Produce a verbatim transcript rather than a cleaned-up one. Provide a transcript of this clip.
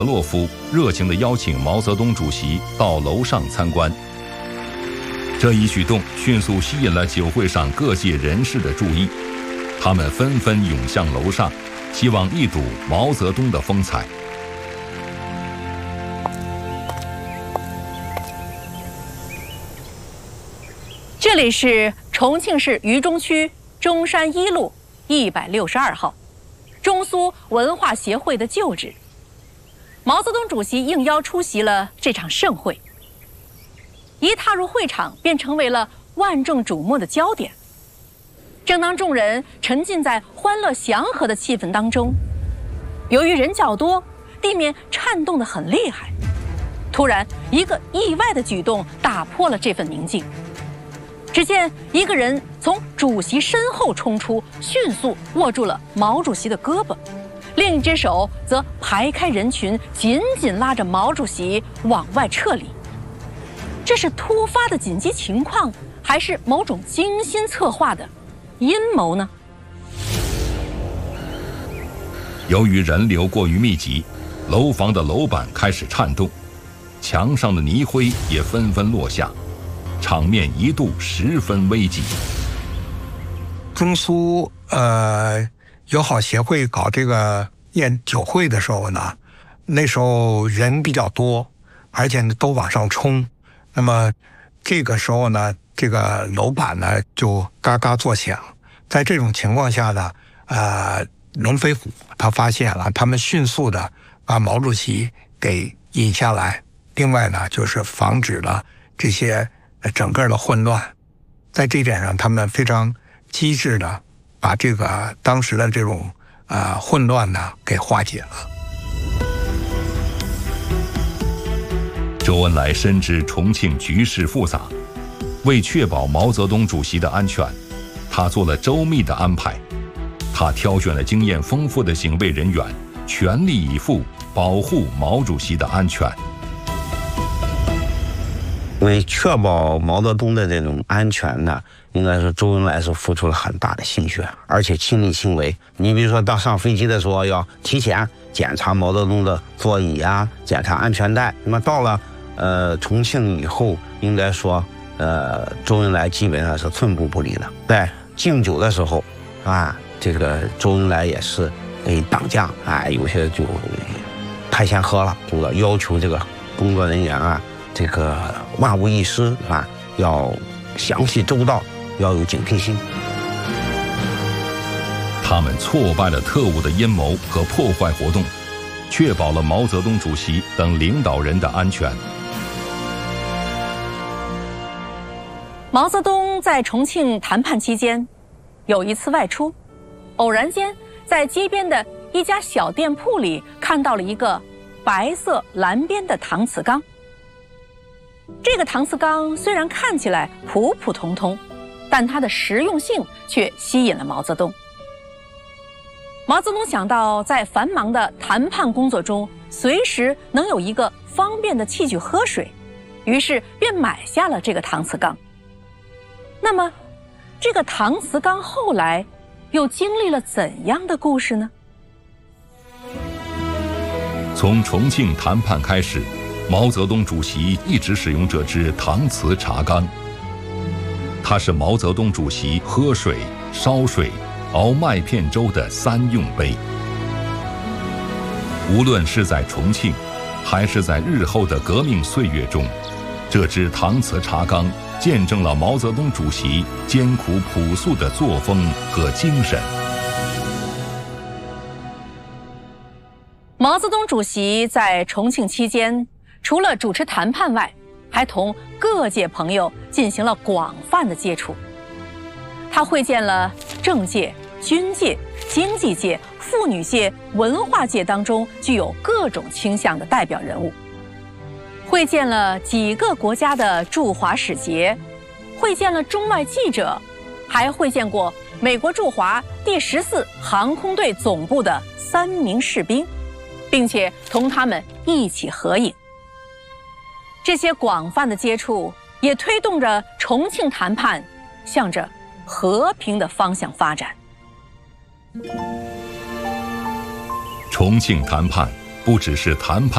格洛夫热情地邀请毛泽东主席到楼上参观。这一举动迅速吸引了酒会上各界人士的注意，他们纷纷涌向楼上，希望一睹毛泽东的风采。 这里是重庆市渝中区中山一路一百六十二号，中苏文化协会的旧址。毛泽东主席应邀出席了这场盛会，一踏入会场便成为了万众瞩目的焦点。正当众人沉浸在欢乐祥和的气氛当中，由于人较多，地面颤动得很厉害。突然，一个意外的举动打破了这份宁静。只见一个人从主席身后冲出，迅速握住了毛主席的胳膊，另一只手则排开人群，紧紧拉着毛主席往外撤离。这是突发的紧急情况，还是某种精心策划的阴谋呢？ 由于人流过于密集，楼房的楼板开始颤动，墙上的泥灰也纷纷落下。场面一度十分危急。 中苏呃友好协会搞这个宴酒会的时候呢，那时候人比较多，而且呢都往上冲。那么这个时候呢，这个楼板呢就嘎嘎作响。在这种情况下呢，呃，龙飞虎他发现了，他们迅速的把毛主席给引下来。另外呢，就是防止了这些。整个的混乱，在这一点上，他们非常机智的把这个当时的这种呃混乱呢给化解了。 周恩来深知重庆局势复杂，为确保毛泽东主席的安全，他做了周密的安排。他挑选了经验丰富的警卫人员，全力以赴保护毛主席的安全。 为确保毛泽东的这种安全呢，应该是周恩来是付出了很大的心血，而且亲力亲为。你比如说到上飞机的时候，要提前检查毛泽东的座椅啊，检查安全带。那么到了呃重庆以后，应该说呃周恩来基本上是寸步不离的。在敬酒的时候啊，这个周恩来也是给党将啊，有些就太先喝了，这个要求这个工作人员啊。这个万无一失啊，要详细周到，要有警惕心。 他们挫败了特务的阴谋和破坏活动，确保了毛泽东主席等领导人的安全。 毛泽东在重庆谈判期间，有一次外出，偶然间在街边的一家小店铺里看到了一个白色蓝边的搪瓷缸。这个搪瓷缸虽然看起来普普通通，但它的实用性却吸引了毛泽东。毛泽东想到在繁忙的谈判工作中，随时能有一个方便的器具喝水，于是便买下了这个搪瓷缸。那么，这个搪瓷缸后来又经历了怎样的故事呢？ 从重庆谈判开始，毛泽东主席一直使用这只搪瓷茶缸，它是毛泽东主席喝水、烧水、熬麦片粥的三用杯。无论是在重庆，还是在日后的革命岁月中，这只搪瓷茶缸见证了毛泽东主席艰苦朴素的作风和精神。 毛泽东主席在重庆期间，除了主持谈判外，还同各界朋友进行了广泛的接触。他会见了政界、军界、经济界、妇女界、文化界当中具有各种倾向的代表人物，会见了几个国家的驻华使节，会见了中外记者，还会见过美国驻华第十四航空队总部的三名士兵，并且同他们一起合影。这些广泛的接触也推动着重庆谈判向着和平的方向发展。 重庆谈判不只是谈判